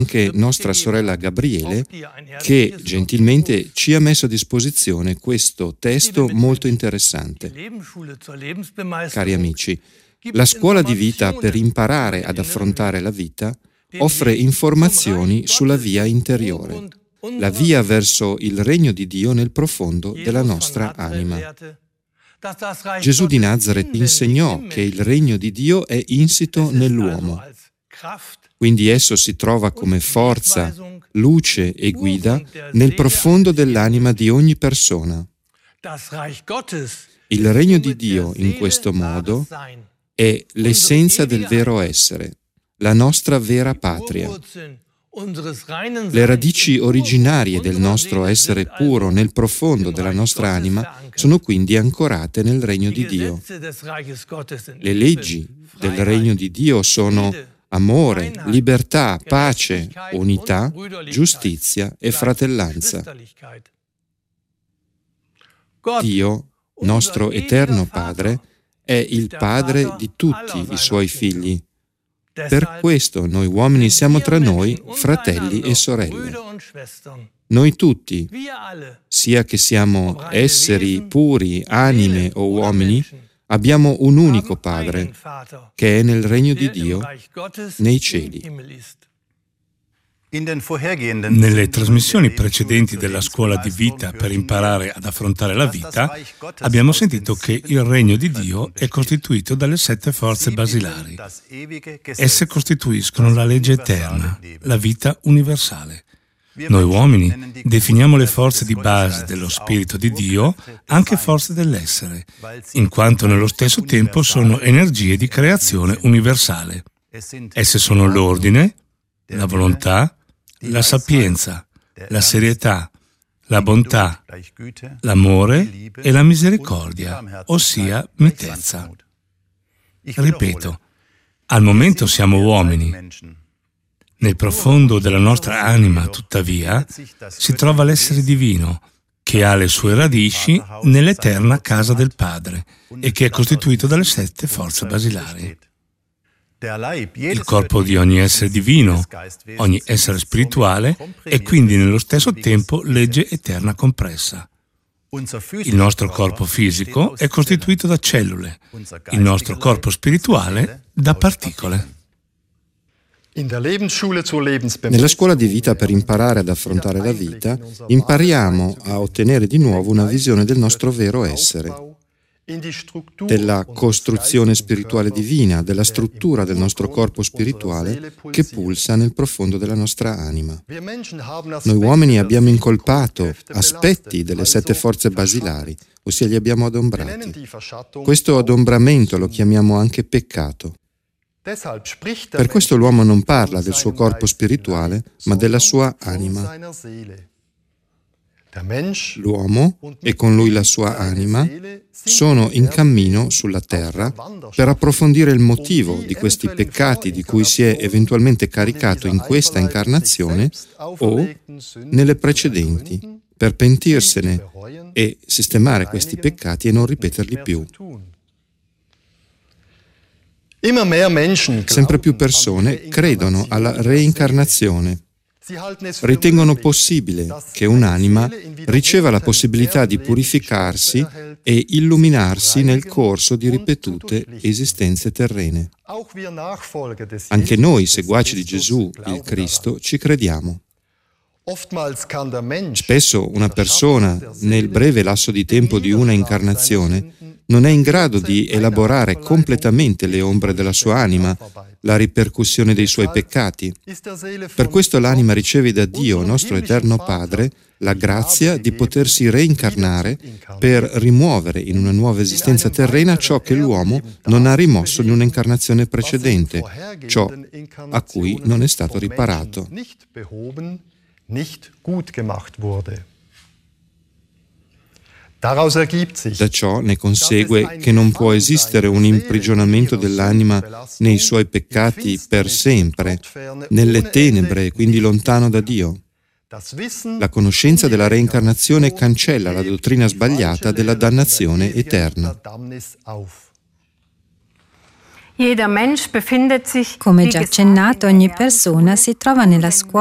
anche nostra sorella Gabriele, che gentilmente ci ha messo a disposizione questo testo molto interessante. Cari amici, la scuola di vita per imparare ad affrontare la vita offre informazioni sulla via interiore, la via verso il regno di Dio nel profondo della nostra anima. Gesù di Nazaret insegnò che il regno di Dio è insito nell'uomo. Quindi esso si trova come forza, luce e guida nel profondo dell'anima di ogni persona. Il regno di Dio, in questo modo, è l'essenza del vero essere, la nostra vera patria. Le radici originarie del nostro essere puro nel profondo della nostra anima sono quindi ancorate nel regno di Dio. Le leggi del regno di Dio sono amore, libertà, pace, unità, giustizia e fratellanza. Dio, nostro eterno Padre, è il Padre di tutti i Suoi figli. Per questo noi uomini siamo tra noi fratelli e sorelle. Noi tutti, sia che siamo esseri puri, anime o uomini, abbiamo un unico Padre, che è nel regno di Dio, nei cieli. Nelle trasmissioni precedenti della scuola di vita per imparare ad affrontare la vita, abbiamo sentito che il regno di Dio è costituito dalle 7 forze basilari. Esse costituiscono la legge eterna, la vita universale. Noi uomini definiamo le forze di base dello Spirito di Dio anche forze dell'essere, in quanto nello stesso tempo sono energie di creazione universale. Esse sono l'ordine, la volontà, la sapienza, la serietà, la bontà, l'amore e la misericordia, ossia mitezza. Ripeto, al momento siamo uomini. Nel profondo della nostra anima, tuttavia, si trova l'essere divino, che ha le sue radici nell'eterna casa del Padre e che è costituito dalle 7 forze basilari. Il corpo di ogni essere divino, ogni essere spirituale, è quindi nello stesso tempo legge eterna compressa. Il nostro corpo fisico è costituito da cellule, il nostro corpo spirituale da particole. Nella scuola di vita per imparare ad affrontare la vita, impariamo a ottenere di nuovo una visione del nostro vero essere, della costruzione spirituale divina, della struttura del nostro corpo spirituale che pulsa nel profondo della nostra anima. Noi uomini abbiamo incolpato aspetti delle 7 forze basilari, ossia li abbiamo adombrati. Questo adombramento lo chiamiamo anche peccato. Per questo l'uomo non parla del suo corpo spirituale, ma della sua anima. L'uomo, e con lui la sua anima, sono in cammino sulla terra per approfondire il motivo di questi peccati di cui si è eventualmente caricato in questa incarnazione o nelle precedenti, per pentirsene e sistemare questi peccati e non ripeterli più. Sempre più persone credono alla reincarnazione. Ritengono possibile che un'anima riceva la possibilità di purificarsi e illuminarsi nel corso di ripetute esistenze terrene. Anche noi, seguaci di Gesù, il Cristo, ci crediamo. Spesso una persona, nel breve lasso di tempo di una incarnazione, non è in grado di elaborare completamente le ombre della sua anima, la ripercussione dei suoi peccati. Per questo l'anima riceve da Dio, nostro eterno Padre, la grazia di potersi reincarnare per rimuovere in una nuova esistenza terrena ciò che l'uomo non ha rimosso in un'incarnazione precedente, ciò a cui non è stato riparato. Da ciò ne consegue che non può esistere un imprigionamento dell'anima nei suoi peccati per sempre, nelle tenebre e quindi lontano da Dio. La conoscenza della reincarnazione cancella la dottrina sbagliata della dannazione eterna. Come già accennato, ogni persona si trova nella scuola